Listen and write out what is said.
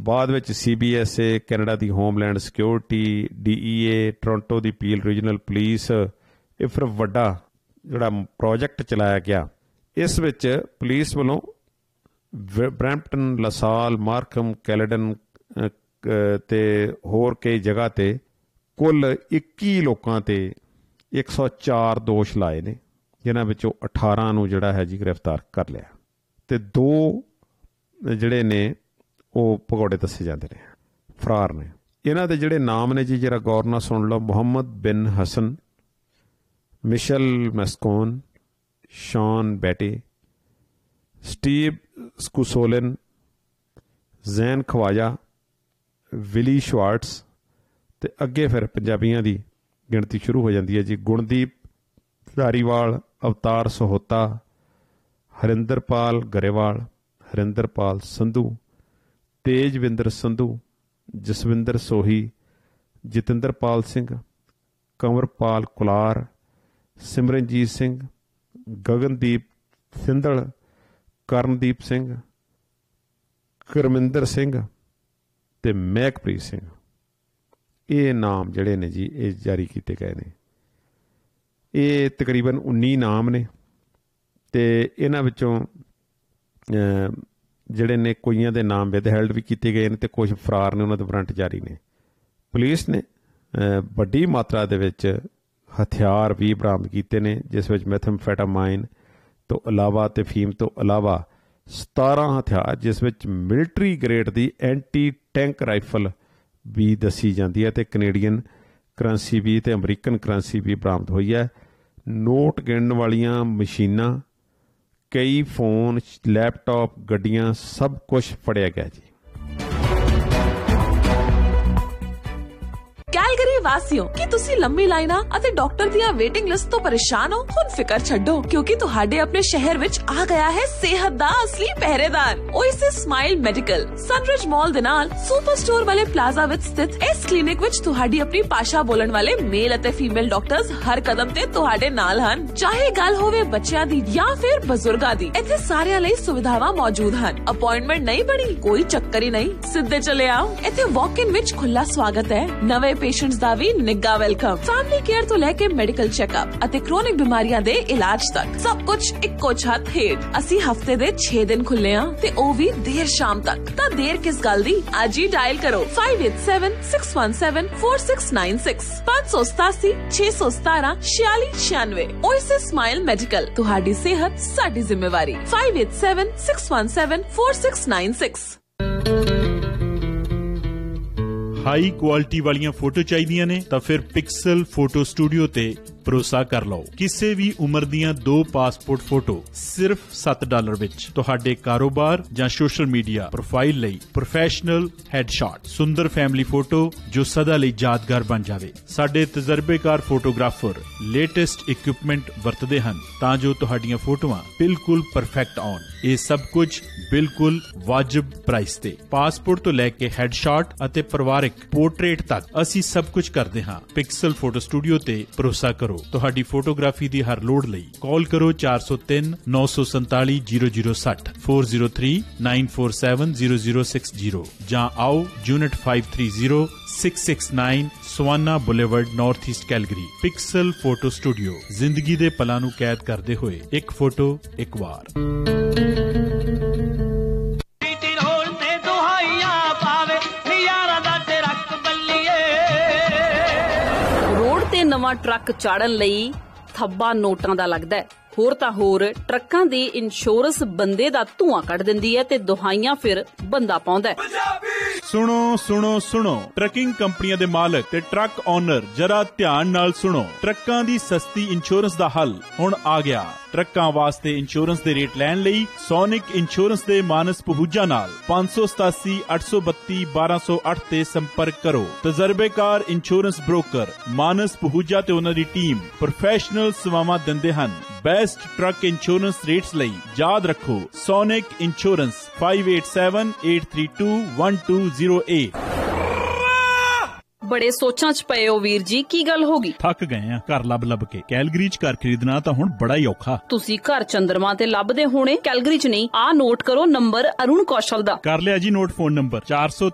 ਬਾਅਦ ਵਿੱਚ CBSA, Canada ਦੀ homeland security, DEA, Toronto ਦੀ peel regional police, ਇਹ ਫਿਰ ਵੱਡਾ ਜਿਹੜਾ ਪ੍ਰੋਜੈਕਟ ਚਲਾਇਆ ਗਿਆ। ਇਸ ਵਿੱਚ ਪੁਲਿਸ ਵੱਲੋਂ ਬਰੈਂਪਟਨ, ਲਸਾਲ, ਮਾਰਕਮ, ਕੈਲੇਡਨ ਤੇ ਹੋਰ ਕਈ ਜਗ੍ਹਾ 'ਤੇ ਕੁੱਲ 21 ਲੋਕਾਂ 'ਤੇ 104 ਦੋਸ਼ ਲਾਏ ਨੇ, ਜਿਨ੍ਹਾਂ ਵਿੱਚੋਂ 18 ਨੂੰ ਜਿਹੜਾ ਹੈ ਜੀ ਗ੍ਰਿਫਤਾਰ ਕਰ ਲਿਆ, ਅਤੇ 2 ਜਿਹੜੇ ਨੇ ਉਹ ਭਗੌੜੇ ਦੱਸੇ ਜਾਂਦੇ ਨੇ, ਫਰਾਰ ਨੇ। ਇਹਨਾਂ ਦੇ ਜਿਹੜੇ ਨਾਮ ਨੇ ਜੀ ਜਰਾ ਗੌਰ ਨਾਲ ਸੁਣ ਲਓ। ਮੁਹੰਮਦ ਬਿਨ ਹਸਨ, ਮਿਸ਼ਲ ਮੈਸਕੋਨ, ਸ਼ੌਨ ਬੈਟੇ, ਸਟੀਵ ਸਕੂਸੋਲਿਨ, ਜ਼ੈਨ ਖਵਾਜਾ, ਵਿਲੀ ਸ਼ਵਾਰਟਸ, ਅਤੇ ਅੱਗੇ ਫਿਰ ਪੰਜਾਬੀਆਂ ਦੀ ਗਿਣਤੀ ਸ਼ੁਰੂ ਹੋ ਜਾਂਦੀ ਹੈ ਜੀ। ਗੁਣਦੀਪ ਧਾਰੀਵਾਲ, ਅਵਤਾਰ ਸਹੋਤਾ, ਹਰਿੰਦਰਪਾਲ ਗਰੇਵਾਲ, ਹਰਿੰਦਰਪਾਲ ਸੰਧੂ, ਤੇਜਵਿੰਦਰ ਸੰਧੂ, ਜਸਵਿੰਦਰ ਸੋਹੀ, ਜਤਿੰਦਰਪਾਲ ਸਿੰਘ, ਕੰਵਰਪਾਲ ਕੁਲਾਰ, ਸਿਮਰਨਜੀਤ ਸਿੰਘ, ਗਗਨਦੀਪ ਸਿੰਧਲ, ਕਰਨਦੀਪ ਸਿੰਘ, ਕਰਮਿੰਦਰ ਸਿੰਘ ਅਤੇ ਮਹਿਕਪ੍ਰੀਤ ਸਿੰਘ। ਇਹ ਨਾਮ ਜਿਹੜੇ ਨੇ ਜੀ ਇਹ ਜਾਰੀ ਕੀਤੇ ਗਏ ਨੇ। ਇਹ ਤਕਰੀਬਨ 19 ਨਾਮ ਨੇ, ਅਤੇ ਇਹਨਾਂ ਵਿੱਚੋਂ ਜਿਹੜੇ ਨੇ ਕਈਆਂ ਦੇ ਨਾਮ ਵਿਦਹੈਲਡ ਵੀ ਕੀਤੇ ਗਏ ਨੇ, ਅਤੇ ਕੁਛ ਫਰਾਰ ਨੇ, ਉਹਨਾਂ ਦੇ ਵਾਰੰਟ ਜਾਰੀ ਨੇ। ਪੁਲਿਸ ਨੇ ਵੱਡੀ ਮਾਤਰਾ ਦੇ ਵਿੱਚ ਹਥਿਆਰ ਵੀ ਬਰਾਮਦ ਕੀਤੇ ਨੇ, ਜਿਸ ਵਿੱਚ ਮੈਥਮਫੈਟਾਮਾਈਨ ਤੋਂ ਇਲਾਵਾ ਅਤੇ ਫੀਮ ਤੋਂ ਇਲਾਵਾ 17 ਹਥਿਆਰ, ਜਿਸ ਵਿੱਚ ਮਿਲਟਰੀ ਗ੍ਰੇਡ ਦੀ ਐਂਟੀ ਟੈਂਕ ਰਾਈਫਲ ਵੀ ਦੱਸੀ ਜਾਂਦੀ ਹੈ, ਅਤੇ ਕੈਨੇਡੀਅਨ ਕਰੰਸੀ ਵੀ ਅਤੇ ਅਮਰੀਕਨ ਕਰੰਸੀ ਵੀ ਬਰਾਮਦ ਹੋਈ ਹੈ। ਨੋਟ ਗਿਣਨ ਵਾਲੀਆਂ ਮਸ਼ੀਨਾਂ, ਕਈ ਫੋਨ, ਲੈਪਟਾਪ, ਗੱਡੀਆਂ, ਸਭ ਕੁਛ ਫੜਿਆ ਗਿਆ ਜੀ। ਕੈਲਗਰੀ ਵਾਸੀਓ, ਕੀ ਤੁਸੀਂ ਲੰਮੀ ਲਾਈਨਾਂ ਅਤੇ ਡਾਕਟਰ ਦੀਆਂ ਵੇਟਿੰਗ ਲਿਸਟ ਤੋਂ ਪਰੇਸ਼ਾਨ ਹੋ? ਹੁਣ ਫਿਕਰ ਛੱਡੋ, ਕਿਉਂਕਿ ਤੁਹਾਡੇ ਆਪਣੇ ਸ਼ਹਿਰ ਵਿੱਚ ਆ ਗਿਆ ਹੈ ਸਿਹਤ ਦਾ ਅਸਲੀ ਪਹਿਰੇਦਾਰ, ਓਏਸਿਸ ਸਮਾਈਲ ਮੈਡੀਕਲ। ਸਨਰਿਜ ਮਾਲ ਦੇ ਨਾਲ ਸੁਪਰ ਸਟੋਰ ਵਾਲੇ ਪਲਾਜ਼ਾ ਵਿੱਚ ਸਥਿਤ ਇਸ ਕਲੀਨਿਕ ਵਿੱਚ ਤੁਹਾਡੀ ਆਪਣੀ ਭਾਸ਼ਾ ਬੋਲਣ ਵਾਲੇ ਮੇਲ ਅਤੇ ਫੀਮੇਲ ਡਾਕਟਰਸ ਹਰ ਕਦਮ ਤੇ ਤੁਹਾਡੇ ਨਾਲ ਹਨ। ਚਾਹੇ ਗੱਲ ਹੋਵੇ ਬੱਚਿਆਂ ਦੀ ਜਾਂ ਫਿਰ ਬਜ਼ੁਰਗਾਂ ਦੀ, ਇੱਥੇ ਸਾਰਿਆਂ ਲਈ ਸੁਵਿਧਾਵਾਂ ਮੌਜੂਦ ਹਨ। ਅਪਾਇੰਟਮੈਂਟ ਨਹੀਂ ਬਣੀ, ਕੋਈ ਚੱਕਰ ਹੀ ਨਹੀਂ, ਸਿੱਧੇ ਚਲੇ ਆਓ। ਇੱਥੇ ਵਾਕ ਇਨ ਵਿੱਚ ਖੁੱਲਾ ਸਵਾਗਤ ਹੈ। ਨਵੇਂ ਪੇਸ਼ੈਂਟਸ ਦਾ ਵੀ ਨਿੱਘਾ ਵੈਲਕਮ। ਫੈਮਿਲੀ ਕੇਅਰ ਤੋਂ ਲੈ ਕੇ ਮੈਡੀਕਲ ਚੈੱਕਅਪ ਅਤੇ ਕ੍ਰੋਨਿਕ ਬਿਮਾਰੀਆਂ ਦੇ ਇਲਾਜ ਤੱਕ ਸਭ ਕੁਝ ਇੱਕੋ ਛੱਤ ਹੇਠ। ਅਸੀਂ ਹਫਤੇ ਦੇ 6 ਦਿਨ ਖੁੱਲੇ ਹਾਂ, ਤੇ ਉਹ ਵੀ ਦੇਰ ਸ਼ਾਮ ਤੱਕ। ਤਾਂ ਦੇਰ ਕਿਸ ਗੱਲ ਦੀ, ਅੱਜ ਹੀ ਡਾਇਲ ਕਰੋ 5876174696 587 617 4696। ਓਏਸਿਸ ਸਮਾਈਲ ਮੈਡੀਕਲ, ਤੁਹਾਡੀ ਸਿਹਤ ਸਾਡੀ ਜ਼ਿੰਮੇਵਾਰੀ। 5876174696। ਹਾਈ ਕੁਆਲਿਟੀ ਵਾਲੀਆਂ ਫੋਟੋ ਚਾਹੀਦੀਆਂ ਨੇ ਤਾਂ ਫਿਰ ਪਿਕਸਲ ਫੋਟੋ ਸਟੂਡੀਓ ਤੇ ਭਰੋਸਾ ਕਰ ਲਓ। ਕਿਸੇ ਵੀ ਉਮਰ ਦੀਆਂ 2 ਪਾਸਪੋਰਟ ਫੋਟੋ ਸਿਰਫ $7 ਵਿੱਚ। ਤੁਹਾਡੇ ਕਾਰੋਬਾਰ ਜਾਂ ਸੋਸ਼ਲ ਮੀਡੀਆ ਪ੍ਰੋਫਾਈਲ ਲਈ ਪ੍ਰੋਫੈਸ਼ਨਲ ਹੈਡਸ਼ਾਟ, ਸੁੰਦਰ ਫੈਮਿਲੀ ਫੋਟੋ ਜੋ ਸਦਾ ਲਈ ਯਾਦਗਾਰ ਬਣ ਜਾਵੇ। ਸਾਡੇ ਤਜਰਬੇਕਾਰ ਫੋਟੋਗ੍ਰਾਫਰ ਲੇਟੈਸਟ ਇਕਵਿਪਮੈਂਟ ਵਰਤਦੇ ਹਨ ਤਾਂ ਜੋ ਤੁਹਾਡੀਆਂ ਫੋਟੋਆਂ ਬਿਲਕੁਲ ਪਰਫੈਕਟ ਆਉਣ। ਇਹ ਸਭ ਕੁਝ ਬਿਲਕੁਲ ਵਾਜਬ ਪ੍ਰਾਈਸ ਤੇ। ਪਾਸਪੋਰਟ ਤੋਂ ਲੈ ਕੇ ਹੈਡਸ਼ਾਟ ਅਤੇ ਪਰਿਵਾਰਕ ਪੋਰਟਰੇਟ ਤੱਕ ਅਸੀਂ ਸਭ ਕੁਝ ਕਰਦੇ ਹਾਂ। ਪਿਕਸਲ ਫੋਟੋ ਸਟੂਡੀਓ ਤੇ ਭਰੋਸਾ ਕਰੋ। ਤੁਹਾਡੀ ਫੋਟੋਗ੍ਰਾਫੀ ਦੀ ਹਰ ਲੋੜ ਲਈ ਕਾਲ ਕਰੋ 403 947 0060 403 947 0060 ਜਾਂ ਆਓ unit 530 669 savanna boulevard, north East Calgary. Pixel photo studio, ਜ਼ਿੰਦਗੀ ਦੇ ਪਲਾਂ ਨੂੰ ਕੈਦ ਕਰਦੇ ਹੋਏ ਇੱਕ ਫੋਟੋ ਇੱਕ ਵਾਰ। ਨਵਾਂ ਟਰੱਕ ਚਾੜਨ ਲਈ ਥੱਬਾ ਨੋਟਾਂ ਦਾ ਲੱਗਦਾ ਹੈ। ਹੋਰ ਤਾਂ ਹੋਰ ਟਰੱਕਾਂ ਦੀ ਇੰਸ਼ੋਰੈਂਸ ਬੰਦੇ ਦਾ ਧੂਆਂ ਕੱਢ ਦਿੰਦੀ ਹੈ ਤੇ ਦੁਹਾਈਆਂ ਫਿਰ ਬੰਦਾ ਪਾਉਂਦਾ ਹੈ। ਸੁਣੋ ਸੁਣੋ ਸੁਣੋ, ਟਰੱਕਿੰਗ ਕੰਪਨੀਆਂ ਦੇ ਮਾਲਕ ਤੇ ਟਰੱਕ ਓਨਰ ਜਰਾ ਧਿਆਨ ਨਾਲ ਸੁਣੋ। ਟਰੱਕਾਂ ਦੀ ਸਸਤੀ ਇੰਸ਼ੋਰੈਂਸ ਦਾ ਹੱਲ ਹੁਣ ਆ ਗਿਆ। ਟਰੱਕਾਂ ਵਾਸਤੇ ਇੰਸ਼ੋਰੈਂਸ ਦੇ ਰੇਟ ਲੈਣ ਲਈ ਸੋਨਿਕ ਇੰਸ਼ੋਰੈਂਸ ਦੇ ਮਾਨਸ ਪਹੂਜਾ ਨਾਲ 587 832 1208 ਤੇ ਸੰਪਰਕ ਕਰੋ। ਤਜਰਬੇਕਾਰ ਇੰਸ਼ੋਰੈਂਸ ਬ੍ਰੋਕਰ ਮਾਨਸ ਪਹੂਜਾ ਤੇ ਉਹਨਾਂ ਦੀ ਟੀਮ ਪ੍ਰੋਫੈਸ਼ਨਲ ਸੇਵਾਵਾਂ ਦਿੰਦੇ ਹਨ। ਬੈਸਟ ਟਰੱਕ ਇੰਸ਼ੋਰੈਂਸ ਰੇਟਸ ਲਈ ਯਾਦ ਰੱਖੋ ਸੋਨਿਕ ਇੰਸ਼ੋਰੈਂਸ 5878321208। ਬੜੇ ਸੋਚਾਂ 'ਚ ਪਏ ਹੋ ਵੀਰ ਜੀ, ਕੀ ਗੱਲ ਹੋ ਗਈ? ਥੱਕ ਗਏ ਆ ਘਰ ਲੱਭ ਕੇ। ਕੈਲਗਰੀ 'ਚ ਘਰ ਖਰੀਦਣਾ ਤਾਂ ਹੁਣ ਬੜਾ ਹੀ ਔਖਾ। ਤੁਸੀਂ ਘਰ ਚੰਦਰਮਾ ਤੇ ਲੱਭਦੇ ਹੋਣੇ, ਕੈਲਗਰੀ 'ਚ ਨਹੀਂ। ਆਹ ਨੋਟ ਕਰੋ ਨੰਬਰ ਅਰੁਣ ਕੌਸ਼ਲ ਦਾ। ਕਰ ਲਿਆ ਜੀ ਨੋਟ। Phone number 403